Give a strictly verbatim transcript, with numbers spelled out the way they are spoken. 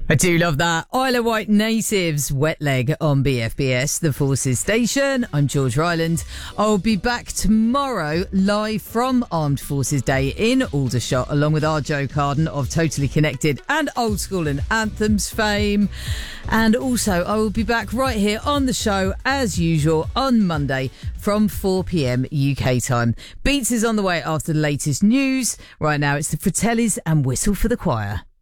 I do love that. Isle of Wight Natives, Wet Leg on B F B S, the Forces Station. I'm George Ryland. I'll be back tomorrow live from Armed Forces Day in Aldershot, along with our Joe Carden of Totally Connected and Old School and Anthems fame. And also, I will be back right here on the show, as usual, on Monday from four p.m. U K time. Beats is on the way after the latest news. Right now, it's the Fratellis and Whistle for the Choir.